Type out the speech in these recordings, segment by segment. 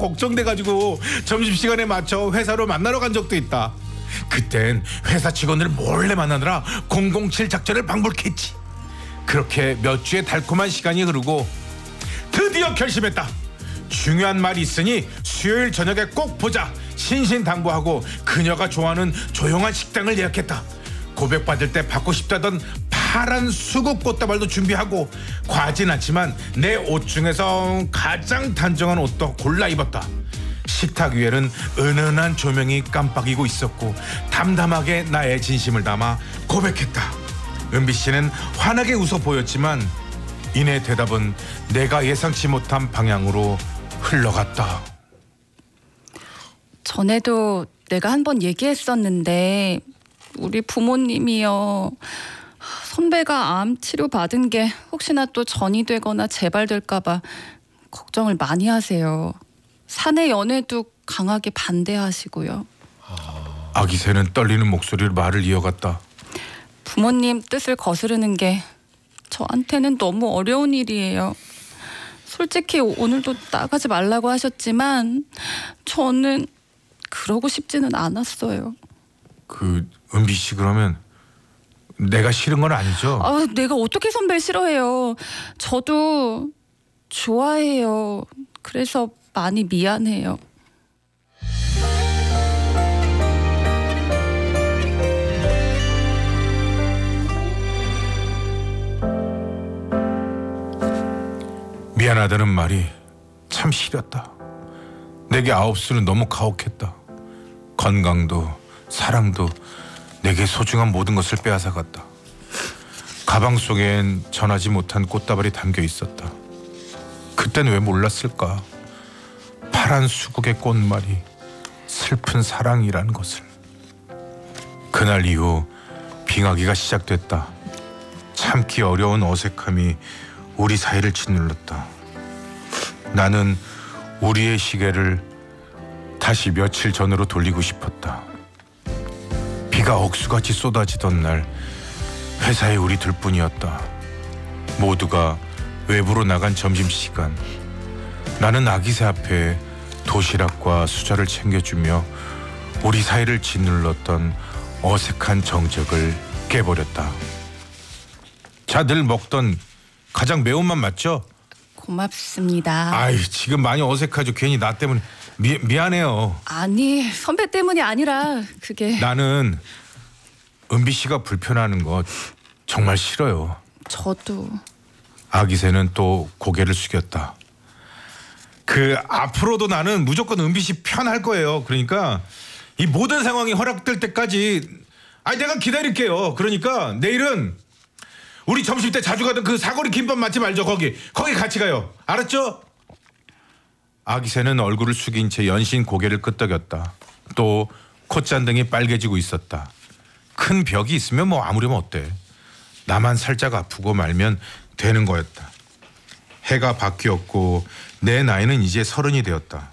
걱정돼가지고 점심시간에 맞춰 회사로 만나러 간 적도 있다. 그땐 회사 직원을 몰래 만나느라 007 작전을 방불케했지. 그렇게 몇 주의 달콤한 시간이 흐르고 드디어 결심했다. 중요한 말이 있으니 수요일 저녁에 꼭 보자. 신신당부하고 그녀가 좋아하는 조용한 식당을 예약했다. 고백받을 때 받고 싶다던 파란 수국 꽃다발도 준비하고 과하진 않지만 내 옷 중에서 가장 단정한 옷도 골라 입었다. 식탁 위에는 은은한 조명이 깜빡이고 있었고 담담하게 나의 진심을 담아 고백했다. 은비 씨는 환하게 웃어 보였지만 이내 대답은 내가 예상치 못한 방향으로 흘러갔다. 전에도 내가 한번 얘기했었는데 우리 부모님이요. 선배가 암 치료 받은 게 혹시나 또 전이 되거나 재발될까 봐 걱정을 많이 하세요. 사내 연애도 강하게 반대하시고요. 아기새는 떨리는 목소리로 말을 이어갔다. 부모님 뜻을 거스르는 게 저한테는 너무 어려운 일이에요. 솔직히 오늘도 나가지 말라고 하셨지만 저는 그러고 싶지는 않았어요. 은비 씨 그러면 내가 싫은 건 아니죠? 내가 어떻게 선배를 싫어해요. 저도 좋아해요. 그래서 많이 미안해요. 미안하다는 말이 참 시렸다. 내게 아홉수는 너무 가혹했다. 건강도 사랑도 내게 소중한 모든 것을 빼앗아갔다. 가방 속엔 전하지 못한 꽃다발이 담겨 있었다. 그땐 왜 몰랐을까? 파란 수국의 꽃말이 슬픈 사랑이라는 것을. 그날 이후 빙하기가 시작됐다. 참기 어려운 어색함이 우리 사이를 짓눌렀다. 나는 우리의 시계를 다시 며칠 전으로 돌리고 싶었다. 비가 억수같이 쏟아지던 날 회사에 우리 둘뿐이었다. 모두가 외부로 나간 점심시간. 나는 아기새 앞에 도시락과 수저를 챙겨주며 우리 사이를 짓눌렀던 어색한 정적을 깨버렸다. 자, 늘 먹던 가장 매운맛 맞죠? 고맙습니다. 아이, 지금 많이 어색하죠. 괜히 나 때문에 미안해요. 아니, 선배 때문이 아니라 그게 나는 은비 씨가 불편하는 거 정말 싫어요. 저도. 아기새는 또 고개를 숙였다. 앞으로도 나는 무조건 은비 씨 편할 거예요. 그러니까 이 모든 상황이 허락될 때까지 내가 기다릴게요. 그러니까 내일은 우리 점심 때 자주 가던 그 사거리 김밥 맛집 알죠? 거기 같이 가요. 알았죠? 아기새는 얼굴을 숙인 채 연신 고개를 끄덕였다. 또 콧잔등이 빨개지고 있었다. 큰 벽이 있으면 뭐 아무렴 어때? 나만 살짝 아프고 말면 되는 거였다. 해가 바뀌었고 내 나이는 이제 30이 되었다.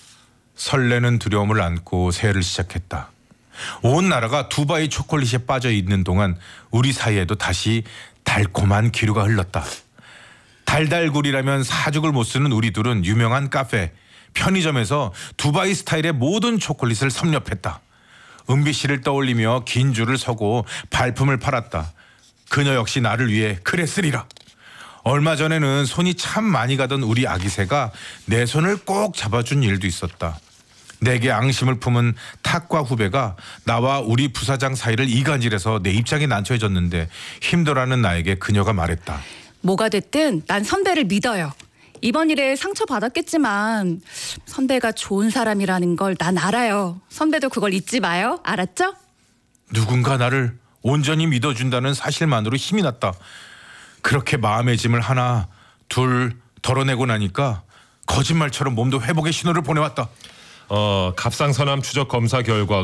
설레는 두려움을 안고 새해를 시작했다. 온 나라가 두바이 초콜릿에 빠져 있는 동안 우리 사이에도 다시 달콤한 기류가 흘렀다. 달달구리라면 사죽을 못 쓰는 우리 둘은 유명한 카페, 편의점에서 두바이 스타일의 모든 초콜릿을 섭렵했다. 은비 씨를 떠올리며 긴 줄을 서고 발품을 팔았다. 그녀 역시 나를 위해 그랬으리라. 얼마 전에는 손이 참 많이 가던 우리 아기새가 내 손을 꼭 잡아준 일도 있었다. 내게 앙심을 품은 탁과 후배가 나와 우리 부사장 사이를 이간질해서 내 입장이 난처해졌는데 힘들어하는 나에게 그녀가 말했다. 뭐가 됐든 난 선배를 믿어요. 이번 일에 상처받았겠지만 선배가 좋은 사람이라는 걸 난 알아요. 선배도 그걸 잊지 마요. 알았죠? 누군가 나를 온전히 믿어준다는 사실만으로 힘이 났다. 그렇게 마음의 짐을 하나 둘 덜어내고 나니까 거짓말처럼 몸도 회복의 신호를 보내왔다. 갑상선암 추적 검사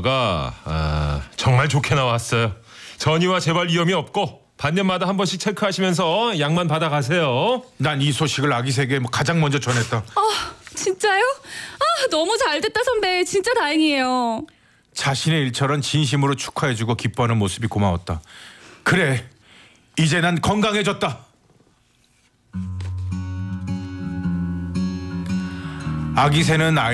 결과가 정말 좋게 나왔어요. 전이와 재발 위험이 없고 반년마다 한 번씩 체크하시면서 약만 받아가세요. 난 이 소식을 아기새에게 가장 먼저 전했다. 진짜요? 너무 잘됐다 선배. 진짜 다행이에요. 자신의 일처럼 진심으로 축하해주고 기뻐하는 모습이 고마웠다. 그래, 이제 난 건강해졌다. 아기새는